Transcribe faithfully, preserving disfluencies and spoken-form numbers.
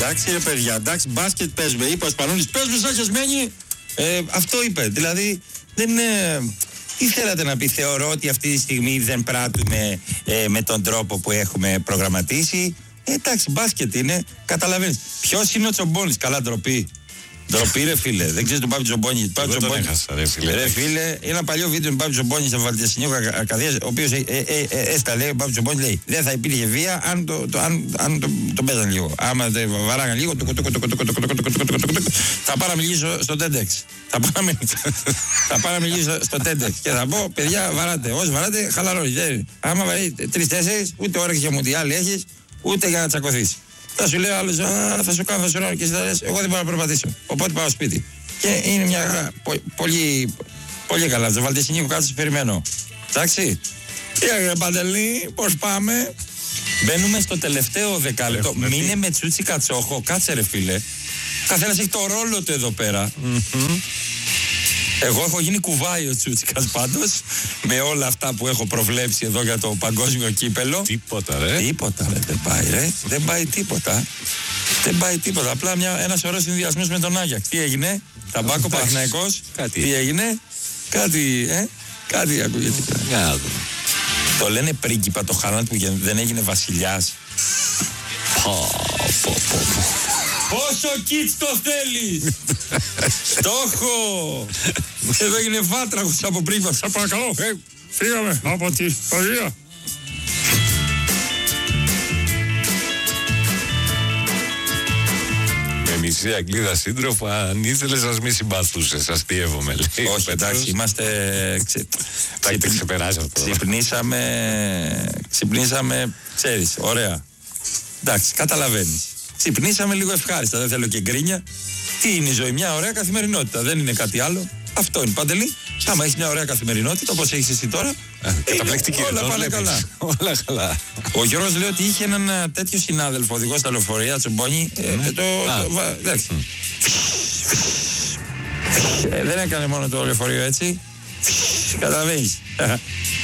Εντάξει ρε παιδιά, εντάξει, μπάσκετ παίζουμε. Είπε ο Σπανούλης, παίζουμε σαν χεσμένοι. Ε, αυτό είπε. Δηλαδή δεν είναι. Τι θέλατε να πει, θεωρώ ότι αυτή τη στιγμή δεν πράττουμε ε, με τον τρόπο που έχουμε προγραμματίσει. Ε, εντάξει, μπάσκετ είναι, καταλαβαίνεις. Ποιος είναι ο Τσομπόνης, καλά ντροπή. Ντροπή ρε φίλε, δεν ξέρεις τον Πάπη Τσομπόνη. Εγώ τον έχασα ρε φίλε. Ρε φίλε, ένα παλιό βίντεο με Πάπη Τσομπόνη σε Βαλτιασινιό Αρκαδίας, ο οποίος ε, ε, ε, ε, έσταλε, ο Πάπη Τσομπόνη λέει, δεν θα υπήρχε βία αν το, το, αν, αν το, το παίζαν λίγο. Άμα το βαράγαν λίγο, θα πάω να μιλήσω στο TEDx. Θα πάω να μιλήσω στο TEDx και θα πω, παιδιά, βαράτε. Όσοι βαράτε, χαλαρώνει. Άμα βαρεί τρεις-τέσσερις, ούτε όρεξη για μουντιάλ έχεις, ούτε για να τσακωθείς. Θα σου λέει ο άλλος, θα σου κάνω, θα σου λέω και εσύ θα λες, εγώ δεν μπορώ να περπατήσω. Οπότε πάω σπίτι. Και είναι μια πο, πολύ, πολύ καλά. Το Βαλτιασινίκου κάτω, περιμένω. Εντάξει. Τι έγινε, Παντελή, πώς πάμε. Μπαίνουμε στο τελευταίο δεκάλεπτο. Μείνε με τσούτσι κατσόχο. Κάτσε ρε φίλε. Καθένας έχει το ρόλο του εδώ πέρα. Mm-hmm. Εγώ έχω γίνει κουβάι ο Τσούτσικας πάντως, με όλα αυτά που έχω προβλέψει εδώ για το παγκόσμιο κύπελο. Τίποτα ρε. Τίποτα ρε, δεν πάει ρε. Δεν πάει τίποτα. Δεν πάει τίποτα. Απλά μια, ένας ωραίος συνδυασμός με τον Άγιαξ. Τι έγινε, Ταμπάκο Παναθηναϊκός. Τι έγινε, κάτι, ε, κάτι ακούγεται. Yeah. Το λένε πρίγκιπα το Χάλαντ που δεν έγινε βασιλιάς. Πω, πω, πω, πω. Πόσο κιτς το θέλεις. Στόχο. Εδώ έγινε βάτραχος από πρίγκιπα. Σας παρακαλώ, ε, φύγαμε από τη παγία. Με μισή Αγγλίδα σύντροφο, αν ήθελες σας μη συμπαθούσες, αστείευομαι λέει. Όχι, εντάξει, είμαστε. Ξε... Τα ξεπεράσαμε. Ξυπνήσαμε. Ξυπνήσαμε, ξέρεις, ωραία. Εντάξει, καταλαβαίνεις. Ξυπνήσαμε λίγο ευχάριστα, δεν θέλω και γκρίνια. Τι είναι η ζωή, μια ωραία καθημερινότητα, δεν είναι κάτι άλλο. Αυτό είναι, Παντελή. Άμα έχεις μια ωραία καθημερινότητα, όπως έχεις εσύ τώρα, καταπληκτική. Όλα πάνε καλά. Όλα καλά. Ο Γιώργος λέει ότι είχε έναν τέτοιο συνάδελφο οδηγό στα λεωφορεία, Τσομπόνι. Εντάξει. Δεν έκανε μόνο το λεωφορείο έτσι. Καταλαβαίνεις.